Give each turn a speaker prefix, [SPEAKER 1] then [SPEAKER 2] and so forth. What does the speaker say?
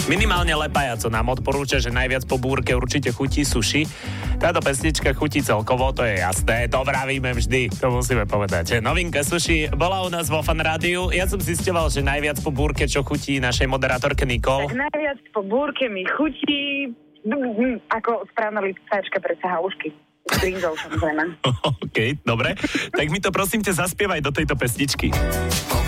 [SPEAKER 1] Minimálne Lepajaco nám odporúča, že najviac po búrke určite chutí suši. Táto pesnička chutí celkovo, to je jasné, to vravíme vždy, to musíme povedať. Novinka suši bola u nás vo Fan Rádiu. Ja som zisťoval, že najviac po búrke, čo chutí našej moderátorke Nikol.
[SPEAKER 2] Tak najviac po búrke mi chutí ako správna listačka pre halušky. S brinzou, samozrejme.
[SPEAKER 1] OK, dobre. Tak mi to prosím ťa zaspievaj do tejto pesničky.